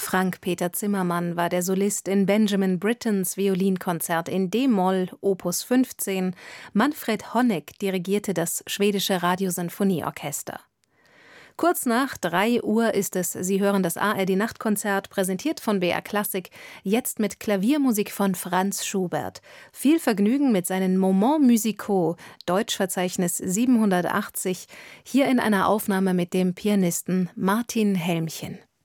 Frank-Peter Zimmermann war der Solist in Benjamin Brittens Violinkonzert in d-Moll, Opus 15. Manfred Honeck dirigierte das schwedische Radiosinfonieorchester. Kurz nach 3 Uhr ist es, Sie hören das ARD-Nachtkonzert, präsentiert von BR Klassik, jetzt mit Klaviermusik von Franz Schubert. Viel Vergnügen mit seinen Moments musicaux, Deutschverzeichnis 780, hier in einer Aufnahme mit dem Pianisten Martin Helmchen.